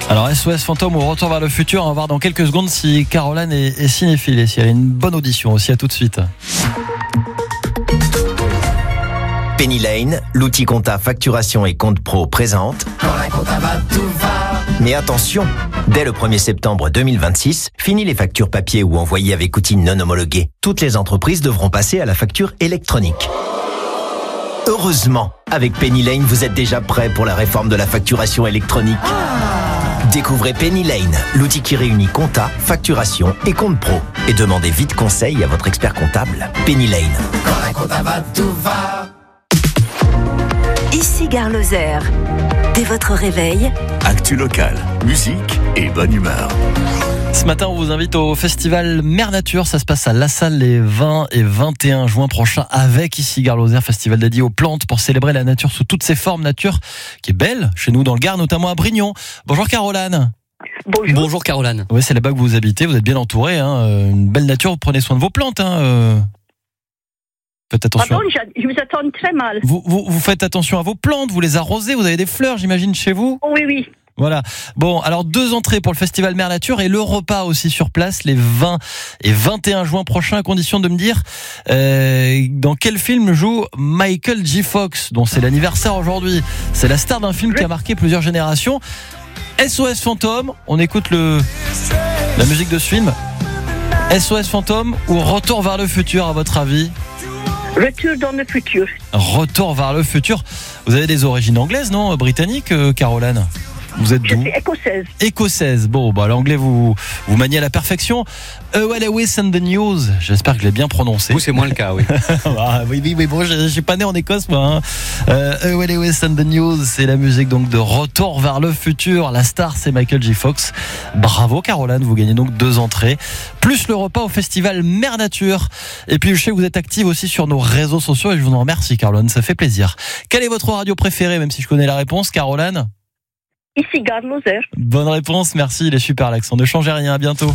Alors SOS Fantôme ou Retour vers le futur, on va voir dans quelques secondes si Caroline est cinéphile et si elle a une bonne audition aussi. À tout de suite. Penny Lane, l'outil compta facturation et compte pro présente. Quand la compta va, tout va. Mais attention, dès le 1er septembre 2026, fini les factures papier ou envoyées avec outils non homologués. Toutes les entreprises devront passer à la facture électronique. Heureusement, avec Penny Lane, vous êtes déjà prêt pour la réforme de la facturation électronique. Découvrez Penny Lane, l'outil qui réunit compta, facturation et compte pro. Et demandez vite conseil à votre expert comptable. Penny Lane. Quand la compta va, tout va. Ici Gare Lozère. Dès votre réveil, actu locale, musique et bonne humeur. Ce matin, on vous invite au festival Mère Nature. Ça se passe à La Salle les 20 et 21 juin prochains avec Ici Gare Lozère, festival dédié aux plantes pour célébrer la nature sous toutes ses formes. Nature qui est belle chez nous dans le Gard, notamment à Brignon. Bonjour Caroline. Bonjour Caroline. Oui, c'est là-bas que vous habitez. Vous êtes bien entouré. Une belle nature. Vous prenez soin de vos plantes. Faites attention. Pardon, je vous attends très mal. Vous faites attention à vos plantes. Vous les arrosez. Vous avez des fleurs, j'imagine, chez vous. Oui. Voilà. Bon, alors 2 entrées pour le festival Mère Nature et le repas aussi sur place les 20 et 21 juin prochains, à condition de me dire dans quel film joue Michael J. Fox, dont c'est l'anniversaire aujourd'hui. C'est la star d'un film qui a marqué plusieurs générations. SOS Fantôme, on écoute la musique de ce film. SOS Fantôme ou Retour vers le futur, à votre avis? Retour dans le futur. Retour vers le futur. Vous avez des origines anglaises, non? Britanniques, Caroline? Vous êtes d'où? Je suis écossaise. Écossaise. Bon, l'anglais vous maniez à la perfection. Lewis and the News. J'espère que je l'ai bien prononcé. Vous, c'est moins le cas, oui. Oui, bon, je suis pas né en Écosse, moi. Lewis and the News, c'est la musique donc de Retour vers le futur. La star, c'est Michael J. Fox. Bravo, Caroline. Vous gagnez donc 2 entrées, plus le repas au festival Mère Nature. Et puis, je sais que vous êtes active aussi sur nos réseaux sociaux et je vous en remercie, Caroline. Ça fait plaisir. Quelle est votre radio préférée, même si je connais la réponse, Caroline? Ici Gare Lozère. Bonne réponse, merci, il est super l'accent. Ne changez rien, à bientôt.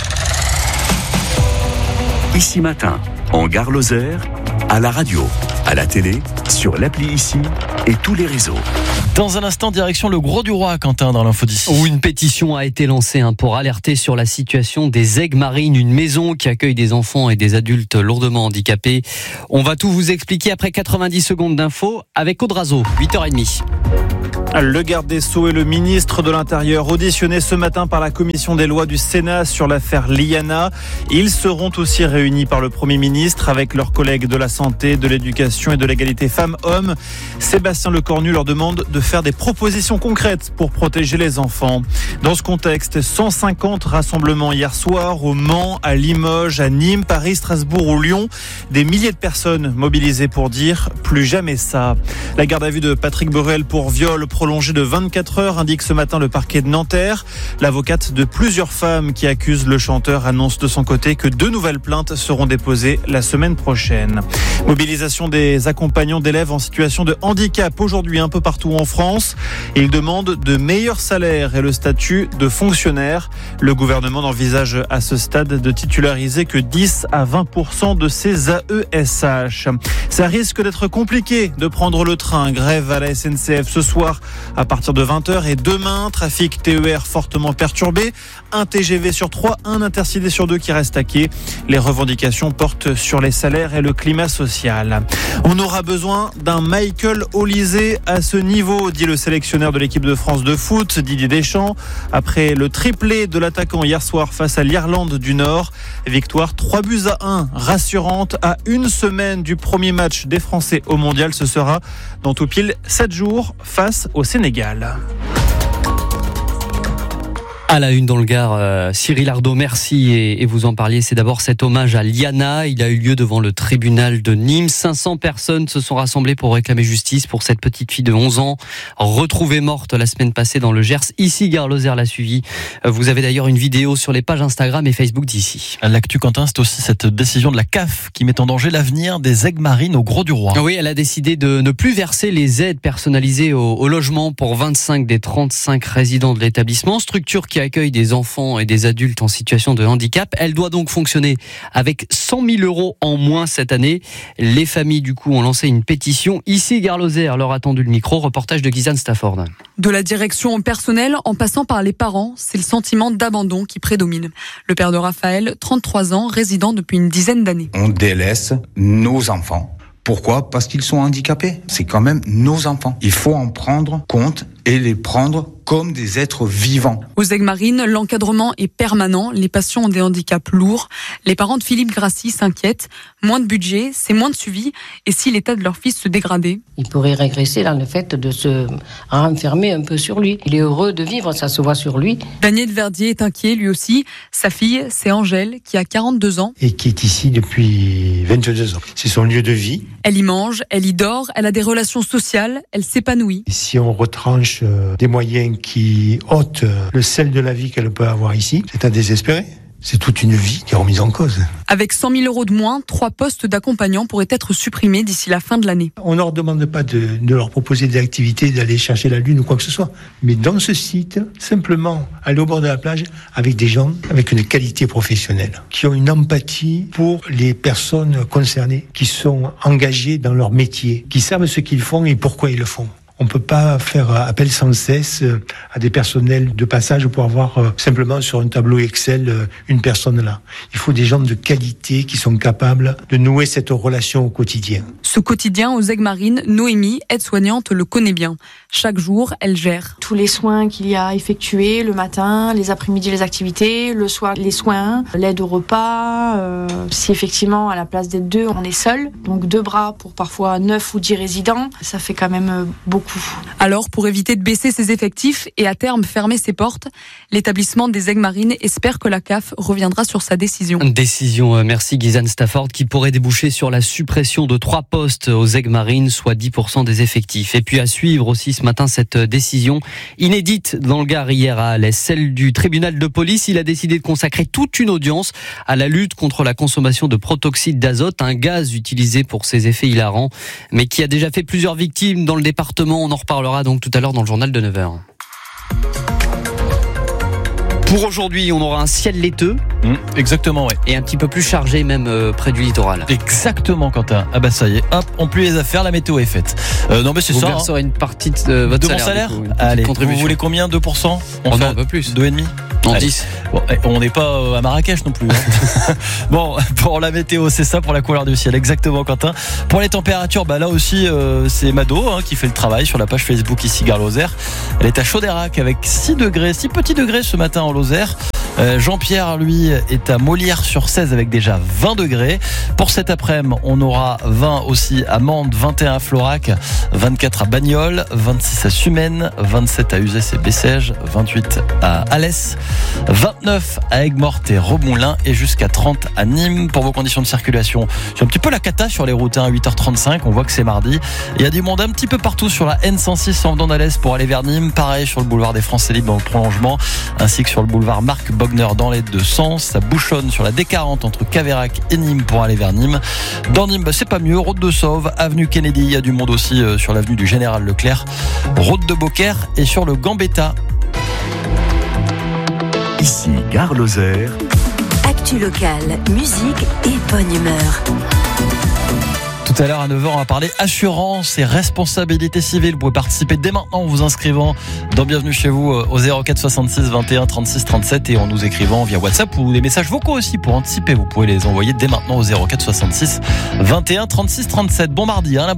Ici matin, en Gare Lozère, à la radio, à la télé, sur l'appli Ici et tous les réseaux. Dans un instant, direction le Gros du Roi, Quentin, dans l'info d'ici. Où une pétition a été lancée pour alerter sur la situation des aigues marines, une maison qui accueille des enfants et des adultes lourdement handicapés. On va tout vous expliquer après 90 secondes d'info avec Audrazo, 8h30. Le garde des Sceaux et le ministre de l'Intérieur auditionnés ce matin par la commission des lois du Sénat sur l'affaire Liana. Ils seront aussi réunis par le Premier ministre avec leurs collègues de la santé, de l'éducation et de l'égalité femmes-hommes. Sébastien Lecornu leur demande de faire des propositions concrètes pour protéger les enfants. Dans ce contexte, 150 rassemblements hier soir au Mans, à Limoges, à Nîmes, Paris, Strasbourg ou Lyon. Des milliers de personnes mobilisées pour dire plus jamais ça. La garde à vue de Patrick Borel pour viol prolongé de 24 heures, indique ce matin le parquet de Nanterre. L'avocate de plusieurs femmes qui accusent le chanteur annonce de son côté que 2 nouvelles plaintes seront déposées la semaine prochaine. Mobilisation des accompagnants d'élèves en situation de handicap aujourd'hui un peu partout en France. Ils demandent de meilleurs salaires et le statut de fonctionnaire. Le gouvernement n'envisage à ce stade de titulariser que 10 à 20% de ces AESH. Ça risque d'être compliqué de prendre le train. Grève à la SNCF ce soir à partir de 20h et demain, trafic TER fortement perturbé, un TGV sur 3, un Intercité sur 2 qui reste à quai. Les revendications portent sur les salaires et le climat social. On aura besoin d'un Michael Olysée à ce niveau, dit le sélectionneur de l'équipe de France de foot, Didier Deschamps. Après le triplé de l'attaquant hier soir face à l'Irlande du Nord, victoire 3-1, rassurante à une semaine du premier match des Français au Mondial. Ce sera dans tout pile 7 jours face au Sénégal. À la une dans le Gard, Cyril Ardo, merci et vous en parliez. C'est d'abord cet hommage à Liana. Il a eu lieu devant le tribunal de Nîmes. 500 personnes se sont rassemblées pour réclamer justice pour cette petite fille de 11 ans retrouvée morte la semaine passée dans le Gers. Ici, Gare Lozère l'a suivi. Vous avez d'ailleurs une vidéo sur les pages Instagram et Facebook d'Ici. L'actu, Quentin, c'est aussi cette décision de la CAF qui met en danger l'avenir des aigues marines au Gros du Roi. Oui, elle a décidé de ne plus verser les aides personnalisées au logement pour 25 des 35 résidents de l'établissement. Structure qui qui accueille des enfants et des adultes en situation de handicap. Elle doit donc fonctionner avec 100 000 € en moins cette année. Les familles, du coup, ont lancé une pétition. Ici, Gare Lozère leur a tendu le micro. Reportage de Gizane Stafford. De la direction au personnel, en passant par les parents, c'est le sentiment d'abandon qui prédomine. Le père de Raphaël, 33 ans, résident depuis une dizaine d'années. On délaisse nos enfants. Pourquoi ? Parce qu'ils sont handicapés. C'est quand même nos enfants. Il faut en prendre compte et les prendre comme des êtres vivants. Aux Aigues Marines, l'encadrement est permanent. Les patients ont des handicaps lourds. Les parents de Philippe Grassi s'inquiètent. Moins de budget, c'est moins de suivi. Et si l'état de leur fils se dégradait ? Il pourrait régresser dans le fait de se renfermer un peu sur lui. Il est heureux de vivre, ça se voit sur lui. Daniel Verdier est inquiet, lui aussi. Sa fille, c'est Angèle, qui a 42 ans. Et qui est ici depuis 22 ans. C'est son lieu de vie. Elle y mange, elle y dort, elle a des relations sociales, elle s'épanouit. Et si on retranche des moyens qui ôtent le sel de la vie qu'elle peut avoir ici, c'est à désespérer. C'est toute une vie qui est remise en cause. Avec 100 000 € de moins, 3 postes d'accompagnants pourraient être supprimés d'ici la fin de l'année. On ne leur demande pas de leur proposer des activités, d'aller chercher la lune ou quoi que ce soit. Mais dans ce site, simplement aller au bord de la plage avec des gens avec une qualité professionnelle, qui ont une empathie pour les personnes concernées, qui sont engagées dans leur métier, qui savent ce qu'ils font et pourquoi ils le font. On ne peut pas faire appel sans cesse à des personnels de passage pour avoir simplement sur un tableau Excel une personne là. Il faut des gens de qualité qui sont capables de nouer cette relation au quotidien. Ce quotidien aux Aigues Marines, Noémie, aide-soignante, le connaît bien. Chaque jour, elle gère. Tous les soins qu'il y a effectués, le matin, les après-midi, les activités, le soir, les soins, l'aide au repas. Si effectivement, à la place d'être 2, on est seul, donc 2 bras pour parfois 9 ou 10 résidents, ça fait quand même beaucoup. Alors, pour éviter de baisser ses effectifs et à terme fermer ses portes, l'établissement des Aigues Marines espère que la CAF reviendra sur sa décision. Décision, merci Gizane Stafford, qui pourrait déboucher sur la suppression de 3 postes aux Aigues Marines, soit 10% des effectifs. Et puis à suivre aussi ce matin cette décision inédite dans le Gard hier à Alès, celle du tribunal de police. Il a décidé de consacrer toute une audience à la lutte contre la consommation de protoxyde d'azote, un gaz utilisé pour ses effets hilarants, mais qui a déjà fait plusieurs victimes dans le département. On en reparlera donc tout à l'heure dans le journal de 9h. Pour aujourd'hui, on aura un ciel laiteux. Exactement, ouais. Et un petit peu plus chargé même près du littoral. Exactement, Quentin. Ah bah ça y est, hop, on plie les affaires, la météo est faite. Non mais c'est vous ça. Vous verserez une partie de votre salaire. Mon salaire. Allez, vous voulez combien? 2%? On fait un peu plus. 2,5%? Non, 10. Bon, on n'est pas à Marrakech non plus. Hein. Bon, pour la météo, c'est ça, pour la couleur du ciel. Exactement, Quentin. Pour les températures, bah là aussi, c'est Mado qui fait le travail sur la page Facebook ici, Gare Lozère. Elle est à Chaudérac avec 6 petits degrés ce matin en Lozère. Jean-Pierre, lui, est à Molière-sur-16 avec déjà 20 degrés. Pour cet après-midi, on aura 20 aussi à Mende, 21 à Florac, 24 à Bagnoles, 26 à Sumène, 27 à Uzès et Bessèges, 28 à Alès, 29 à Aigues-Mortes et Remoulins et jusqu'à 30 à Nîmes. Pour vos conditions de circulation, c'est un petit peu la cata sur les routes à 8h35. On voit que c'est mardi. Il y a du monde un petit peu partout sur la N106 en venant d'Alès pour aller vers Nîmes. Pareil sur le boulevard des Français Libres dans le prolongement, ainsi que sur le boulevard Marc Bogner dans les deux sens. Ça bouchonne sur la D40 entre Caveyrac et Nîmes pour aller vers Nîmes. Dans Nîmes, c'est pas mieux. Route de Sauve, avenue Kennedy, il y a du monde aussi sur l'avenue du Général Leclerc. Route de Beaucaire et sur le Gambetta. Ici, Gare Lozère. Actu locale, musique et bonne humeur. Tout à l'heure à 9h, on va parler assurance et responsabilité civile. Vous pouvez participer dès maintenant en vous inscrivant dans Bienvenue chez vous au 04 66 21 36 37 et en nous écrivant via WhatsApp ou des messages vocaux aussi pour anticiper. Vous pouvez les envoyer dès maintenant au 04 66 21 36 37. Bon mardi, hein, là-bas.